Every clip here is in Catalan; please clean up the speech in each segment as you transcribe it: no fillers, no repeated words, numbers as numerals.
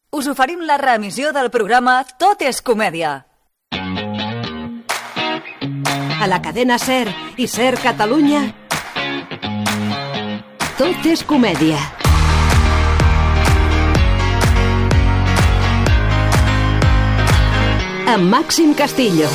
us oferim la reemissió del programa Tot és comèdia. A la cadena SER i SER Catalunya, Tot és comèdia. Amb Màxim Castillo.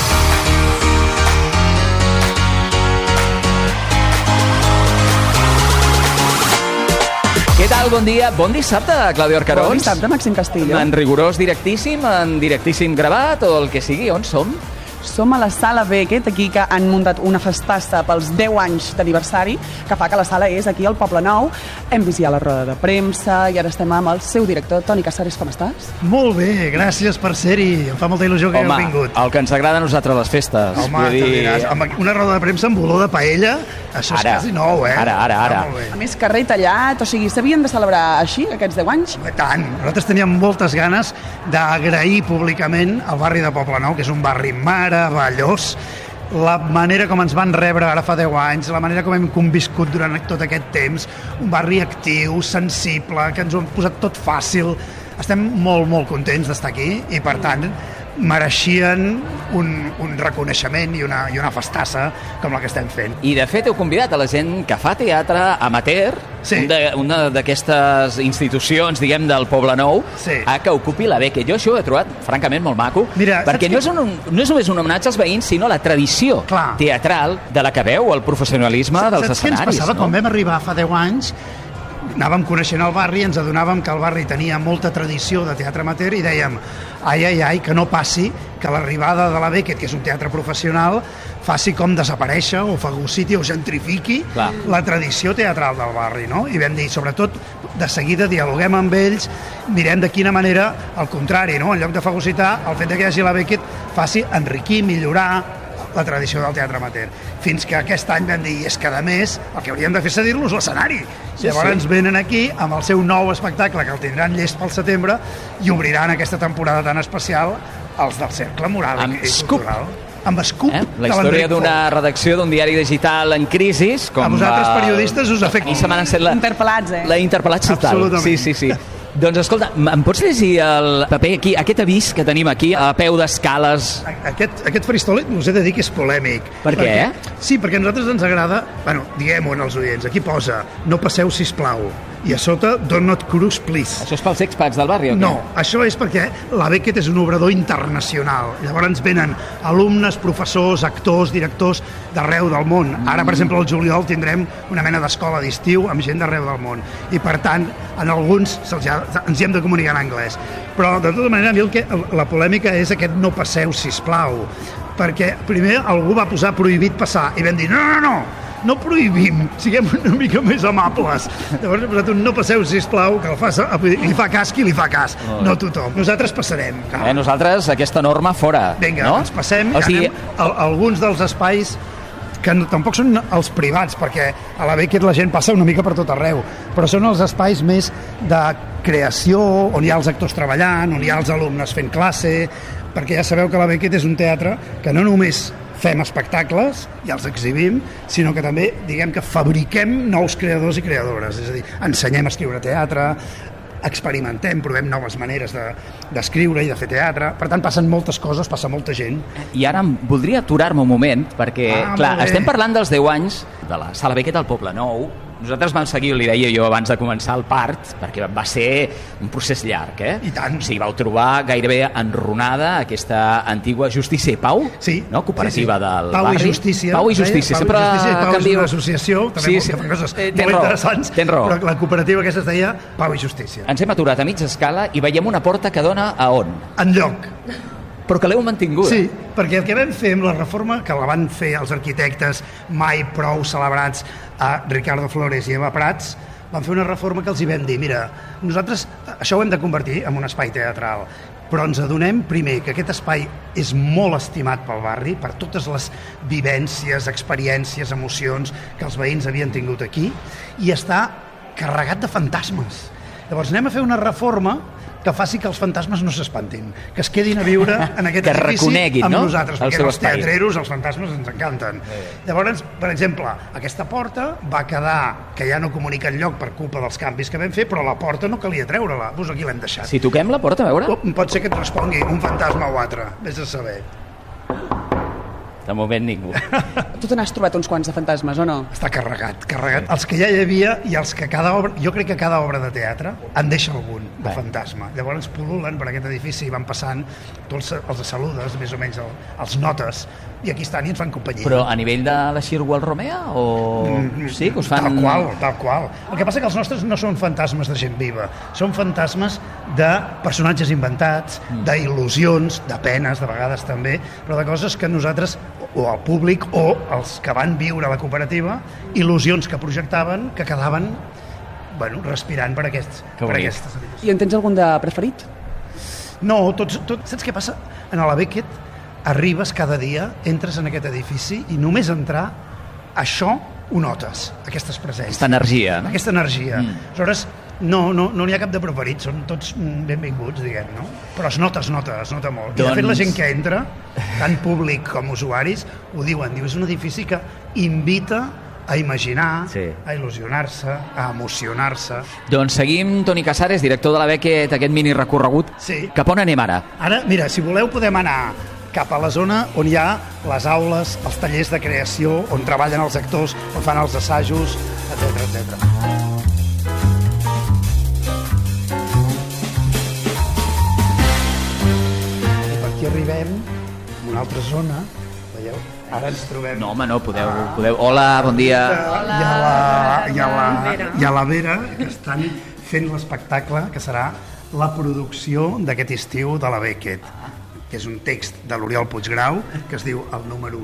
Què tal? Bon dia. Bon dissabte, Clàudia Arcarons. Bon dissabte, Màxim Castillo. En rigorós directíssim, en directíssim gravat o el que sigui. On som? Som a la Sala Beckett, aquí que han muntat una festassa pels 10 anys d'aniversari, que fa que la sala és aquí al Poble Nou. Hem vist ja la roda de premsa i ara estem amb el seu director, Toni Casares. Com estàs? Molt bé, gràcies per ser-hi. Em fa molta il·lusió que heu vingut. El que ens agrada a nosaltres les festes. Home, te'n diràs, amb una roda de premsa amb olor de paella, això és quasi nou, eh? Ara. A més, carrer tallat, o sigui, s'havien de celebrar així, aquests 10 anys? Tant. Nosaltres teníem moltes ganes d'agrair públicament al barri de Poble Nou, que és un barri meravellós, la manera com ens van rebre ara fa 10 anys, la manera com hem conviscut durant tot aquest temps, un barri actiu, sensible, que ens ho han posat tot fàcil. Estem molt contents d'estar aquí i, per tant, mereixien un reconeixement i una festassa com la que estem fent. I, de fet, heu convidat a la gent que fa teatre amateur, sí, una d'aquestes institucions, diguem, del Poble Nou, sí, a que ocupi la Beckett. Jo això ho he trobat, francament, molt maco. Mira, perquè no és només un homenatge als veïns, sinó la tradició teatral de la que veu el professionalisme dels escenaris. Saps què ens passava? Quan vam arribar fa 10 anys, anàvem coneixent el barri, ens adonàvem que el barri tenia molta tradició de teatre amateur i dèiem, ai, que no passi que l'arribada de la Beckett, que és un teatre professional, faci com desaparèixer o fagociti o gentrifiqui la tradició teatral del barri, no? I vam dir, sobretot, de seguida dialoguem amb ells, mirem de quina manera, al contrari, no? En lloc de fagocitar, el fet que hi hagi la Beckett faci enriquir, millorar la tradició del teatre amateur. Fins que aquest any vam dir, és que a més el que hauríem de fer és cedir-los l'escenari. Llavors ens venen aquí amb el seu nou espectacle, que el tindran llest pel setembre, i obriran aquesta temporada tan especial els del Cercle Moral i Cultural. Amb Scoop. La història d'una redacció d'un diari digital en crisi. A vosaltres, periodistes, us afecta. I se m'han encet interpel·lats, la interpel·lats total. Absolutament. Sí. Doncs escolta, em pots llegir el paper aquí, aquest avís que tenim aquí, a peu d'escales? Aquest faristol us he de dir que és polèmic. Per què? Sí, perquè a nosaltres ens agrada, diguem-ho als oients, aquí posa, no passeu sisplau, i a sota, do not cruise, please. Això és pels expats del barri, o què? No, això és perquè la Beckett és un obrador internacional. Llavors venen alumnes, professors, actors, directors d'arreu del món. Ara, per exemple, al juliol tindrem una mena d'escola d'estiu amb gent d'arreu del món. I, per tant, en alguns ens hi hem de comunicar en anglès. Però, de tota manera, a mi la polèmica és aquest no passeu, sisplau. Perquè primer algú va posar prohibit passar i vam dir, no prohibim, siguem una mica més amables. Llavors he posat un no passeu, sisplau, que li fa cas qui li fa cas, no tothom. Nosaltres passarem. Nosaltres, aquesta norma fora. Vinga, ens passem i anem a alguns dels espais que tampoc són els privats, perquè a la Beckett la gent passa una mica per tot arreu, però són els espais més de creació, on hi ha els actors treballant, on hi ha els alumnes fent classe, perquè ja sabeu que la Beckett és un teatre que no només fem espectacles i els exhibim, sinó que també, diguem que fabriquem nous creadors i creadores, és a dir, ensenyem a escriure teatre, experimentem, provem noves maneres d'escriure i de fer teatre. Per tant, passen moltes coses, passa molta gent. I ara voldria aturar-me un moment, perquè, estem parlant dels 10 anys de la Sala Beckett al Poble Nou. Nosaltres vam seguir, li deia jo abans de començar el part, perquè va ser un procés llarg, I tant. O sigui, vau trobar gairebé enronada aquesta antiga Justícia i Pau, no? Cooperativa del Pau barri. I Justícia. Pau i Justícia. Sempre Pau és una associació, també que fa coses molt interessants, però la cooperativa aquesta es deia Pau i Justícia. Ens hem aturat a mitja escala i veiem una porta que dona a on? Enlloc. Però que l'heu mantingut. Sí, perquè el que vam fer amb la reforma, que la van fer els arquitectes mai prou celebrats a Ricardo Flores i Eva Prats, van fer una reforma que els hi vam dir, mira, nosaltres això ho hem de convertir en un espai teatral, però ens adonem, primer, que aquest espai és molt estimat pel barri, per totes les vivències, experiències, emocions que els veïns havien tingut aquí, i està carregat de fantasmes. Llavors anem a fer una reforma que faci que els fantasmes no s'espantin, que es quedin a viure en aquest edifici amb nosaltres, perquè els teatreros, els fantasmes ens encanten. Llavors, per exemple, aquesta porta va quedar que ja no comunica enlloc per culpa dels canvis que vam fer, però la porta no calia treure-la, doncs aquí l'hem deixat. Si toquem la porta, a veure? Pot ser que et respongui un fantasma o altre, vés a saber. De moment ningú. Tu te n'has trobat uns quants de fantasmes, o no? Està carregat. Els que ja hi havia i els que cada obra... Jo crec que cada obra de teatre en deixa algun de fantasma. Llavors pul·lulen per aquest edifici i van passant, tots els saludes, més o menys els notes, i aquí estan i ens fan companyia. Però a nivell de la Xirgu al Romea? O... Sí, que us fan... Tal qual. El que passa que els nostres no són fantasmes de gent viva, són fantasmes de personatges inventats, d'il·lusions, de penes, de vegades també, però de coses que nosaltres o el públic o els que van viure a la cooperativa, il·lusions que projectaven que quedaven respirant per aquestes habitacions. I en tens algun de preferit? No, saps què passa? En la Beckett arribes cada dia, entres en aquest edifici i només entrar, això ho notes, aquestes presències. Aquesta energia. Aleshores, no n'hi ha cap de preferit, són tots benvinguts, diguem, no? Però es nota molt. I de fet la gent que entra, tant públic com usuaris, ho diuen, és un edifici que invita a imaginar, a il·lusionar-se, a emocionar-se. Doncs seguim, Toni Casares, director de la Beckett, aquest mini recorregut. Sí. Cap on anem ara? Ara, mira, si voleu podem anar cap a la zona on hi ha les aules, els tallers de creació, on treballen els actors, on fan els assajos, etc. Aquí arribem a una altra zona, veieu? Ara ens trobem... No, home, no, podeu... Hola, bon dia. Hi ha la Vera, que estan fent l'espectacle, que serà la producció d'aquest estiu de la Beckett, que és un text de l'Oriol Puiggrau, que es diu el número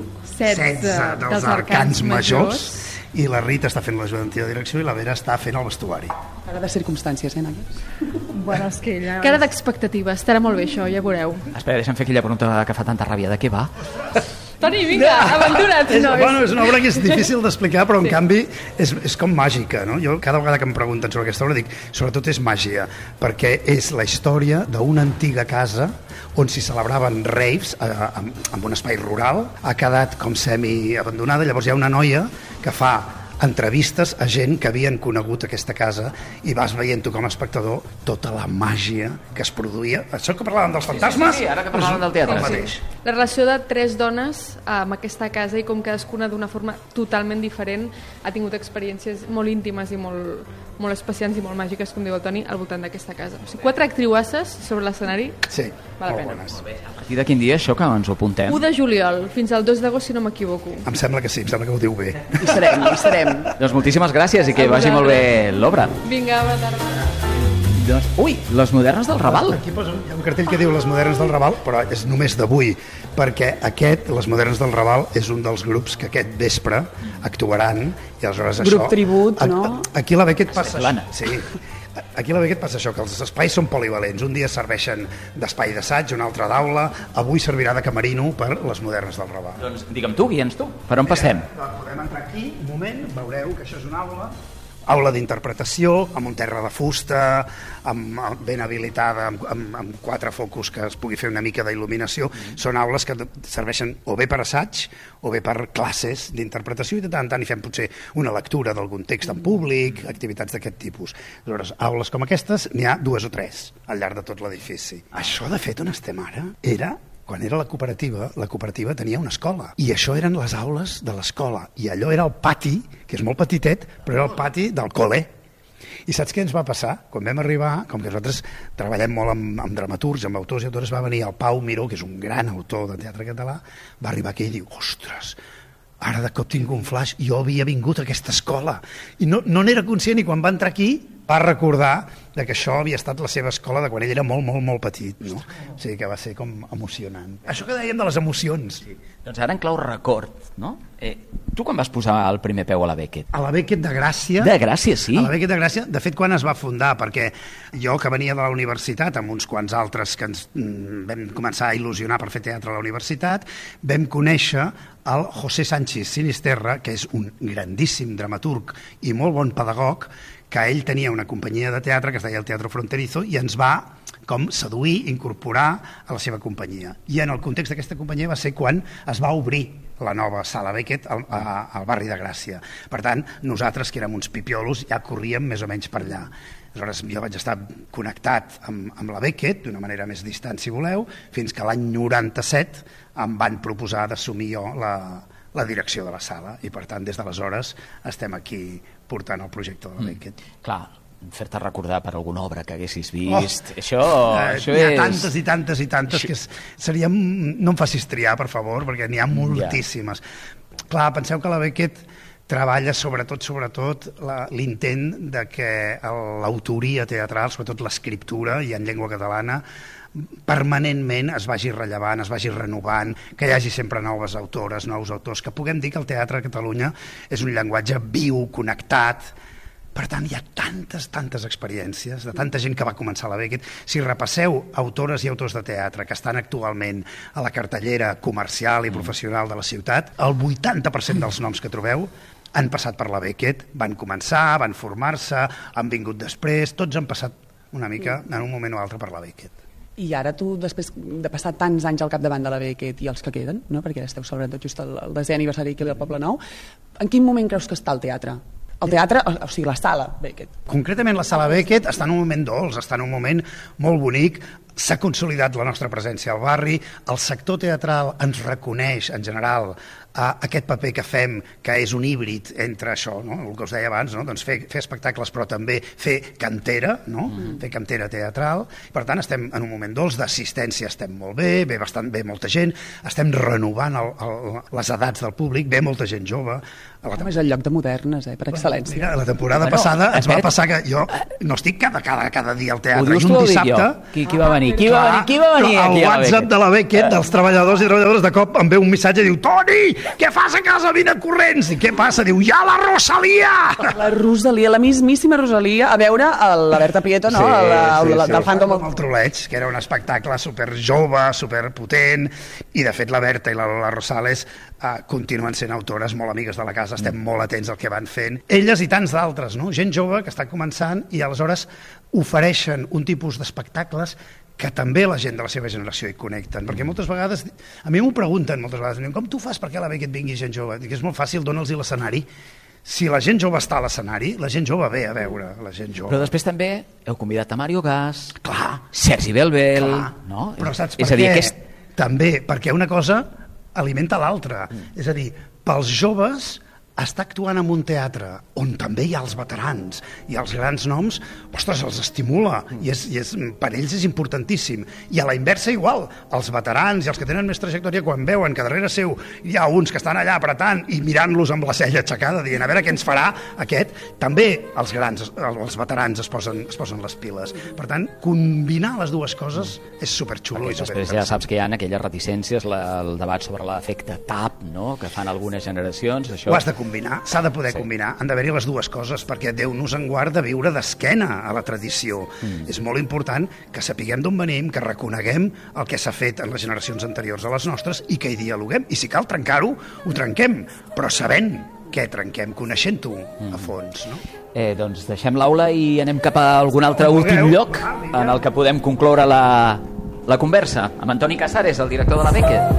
16 dels Arcans Majors, i la Rita està fent l'ajudantia de direcció i la Vera està fent el vestuari. Cara de circumstàncies, noies? Bueno, és que ella... Cara d'expectativa, estarà molt bé això, ja veureu. Espera, deixa'm fer aquella pregunta que fa tanta ràbia. De què va? Toni, vinga, aventura't! És una obra que és difícil d'explicar, però en canvi és com màgica, no? Jo cada vegada que em pregunten sobre aquesta obra dic, sobretot és màgia, perquè és la història d'una antiga casa on s'hi celebraven raves en un espai rural, ha quedat com semi-abandonada, llavors hi ha una noia que fa entrevistes a gent que havien conegut aquesta casa i vas veient tu com a espectador tota la màgia que es produïa. Això que parlàvem dels fantasmes? Sí, ara que parlàvem del teatre. La relació de 3 dones amb aquesta casa i com cadascuna d'una forma totalment diferent ha tingut experiències molt íntimes i molt especials i molt màgiques, com diu el Toni, al voltant d'aquesta casa. O sigui, 4 actriuasses sobre l'escenari, sí, val la pena. A partir de quin dia això que ens ho apuntem? 1 de juliol fins al 2 d'agost, si no m'equivoco. Em sembla que sí, em sembla que ho diu bé. Hi serem. Doncs moltíssimes gràcies i que vagi molt bé l'obra. Vinga, bona tarda. Doncs, ui, les modernes del Raval. Aquí hi ha un cartell que diu les modernes del Raval, però és només d'avui, perquè les modernes del Raval, és un dels grups que aquest vespre actuaran i aleshores grup tribut, no? Aquí a la Beckett passa això. Sí. Aquí a la Beckett passa això, que els espais són polivalents. Un dia serveixen d'espai d'assaig, un altre d'aula, avui servirà de camerino per les modernes del Raval. Doncs digue'm tu, guia'ns tu. Per on passem? Podem entrar aquí, un moment, veureu que això és una aula d'interpretació, amb un terra de fusta, ben habilitada, amb 4 focus que es pugui fer una mica d'il·luminació. Són aules que serveixen o bé per assaig o bé per classes d'interpretació i de tant en tant hi fem potser una lectura d'algun text en públic, activitats d'aquest tipus. Aleshores, aules com aquestes n'hi ha 2 o 3 al llarg de tot l'edifici. Això, de fet, on estem ara, quan era la cooperativa tenia una escola i això eren les aules de l'escola i allò era el pati, que és molt petitet, però era el pati del col·le. I saps què ens va passar? Quan vam arribar, com que nosaltres treballem molt amb dramaturgs, amb autors i autores, va venir el Pau Miró, que és un gran autor de teatre català, va arribar aquí i diu, ostres, ara de cop tinc un flash, jo havia vingut a aquesta escola i no n'era conscient i quan va entrar aquí va recordar que això havia estat la seva escola de quan ell era molt petit, no? O sigui que va ser com emocionant. Això que dèiem de les emocions. Sí. Doncs ara en clau record, no? Tu quan vas posar el primer peu a la Beckett? A la Beckett de Gràcia. De Gràcia, sí? A la Beckett de Gràcia, de fet, quan es va fundar, perquè jo que venia de la universitat amb uns quants altres que ens vam començar a il·lusionar per fer teatre a la universitat, vam conèixer el José Sánchez Sinisterra, que és un grandíssim dramaturg i molt bon pedagog, que ell tenia una companyia de teatre que es deia el Teatro Fronterizo i ens va com seduir, incorporar a la seva companyia. I en el context d'aquesta companyia va ser quan es va obrir la nova Sala Beckett al barri de Gràcia. Per tant, nosaltres, que érem uns pipiolos, ja corríem més o menys per allà. Aleshores, jo vaig estar connectat amb la Beckett, d'una manera més distant, si voleu, fins que l'any 97 em van proposar d'assumir jo la direcció de la sala. I, per tant, des d'aleshores estem aquí portant el projecte de la Beckett. Clar, fer-te recordar per alguna obra que haguessis vist, això n'hi ha tantes i tantes i tantes que seria... No em facis triar, per favor, perquè n'hi ha moltíssimes. Clar, penseu que la Beckett treballa sobretot l'intent de que l'autoria teatral, sobretot l'escriptura i en llengua catalana, permanentment es vagi rellevant, es vagi renovant, que hi hagi sempre noves autores, nous autors, que puguem dir que el teatre a Catalunya és un llenguatge viu, connectat. Per tant, hi ha tantes experiències de tanta gent que va començar a la Beckett. Si repasseu autores i autors de teatre que estan actualment a la cartellera comercial i professional de la ciutat, el 80% dels noms que trobeu han passat per la Beckett, van començar, van formar-se, han vingut després, tots han passat una mica en un moment o altre per la Beckett. I ara tu, després de passar tants anys al capdavant de la Beckett i els que queden, no? Perquè esteu celebrant tot just el 10è aniversari aquí al Poble Nou, en quin moment creus que està el teatre? El teatre, o sigui, la sala Beckett. Concretament la sala Beckett està en un moment dolç, està en un moment molt bonic, s'ha consolidat la nostra presència al barri, el sector teatral ens reconeix en general aquest paper que fem, que és un híbrid entre això, no? El que us deia abans, no? Doncs fer espectacles però també fer cantera, no? Fer cantera teatral. Per tant, estem en un moment dolç, d'assistència estem molt bé, bastant bé molta gent, estem renovant les edats del públic, ve molta gent jove. És el lloc de modernes, per excel·lència. Mira, la temporada passada ens va passar que jo no estic cada dia al teatre. Ho dius tu o ho dic jo? Qui va venir? Qui va venir al WhatsApp de la Beckett, dels treballadors i treballadores, de cop em ve un missatge i diu: Toni, què fas a casa? Vine corrents! I què passa? Diu: ja la Rosalia! La Rosalia, la mismíssima Rosalia, a veure la Berta Prieto, no? Del Fandom. El Troleig, que era un espectacle super jove, super potent, i de fet la Berta i la Rosales continuen sent autores molt amigues de la casa, estem molt atents al que van fent. Elles i tants d'altres, no? Gent jove que està començant i aleshores ofereixen un tipus d'espectacles que també la gent de la seva generació hi connecten, perquè moltes vegades, a mi m'ho pregunten moltes vegades, com tu fas perquè a la Beckett vingui gent jove? Dic, és molt fàcil, dona'ls l'escenari. Si la gent jove està a l'escenari, la gent jove ve a veure la gent jove. Però després també heu convidat a Mario Gas, Sergi Belbel, no? Però saps per què? També perquè una cosa alimenta l'altra. És a dir, pels joves està actuant en un teatre on també hi ha els veterans i els grans noms, ostres, els estimula i per ells és importantíssim. I a la inversa igual, els veterans i els que tenen més trajectòria, quan veuen que darrere seu hi ha uns que estan allà apretant i mirant-los amb la cella aixecada, dient a veure què ens farà aquest, també els grans, els veterans es posen les piles. Per tant, combinar les dues coses és superxulo i superinteressant. Després ja saps que hi ha aquelles reticències, el debat sobre l'efecte TAP, no?, que fan algunes generacions. Ho has de combinar, s'ha de poder combinar, han d'haver-hi les dues coses, perquè Déu nos en guard de viure d'esquena a la tradició. És molt important que sapiguem d'on venim, que reconeguem el que s'ha fet en les generacions anteriors a les nostres i que hi dialoguem, i si cal trencar-ho, ho trenquem, però sabent què trenquem, coneixent-ho a fons, no? Doncs deixem l'aula i anem cap a algun altre últim lloc en el que podem concloure la conversa amb Antoni Casares, el director de la Beckett.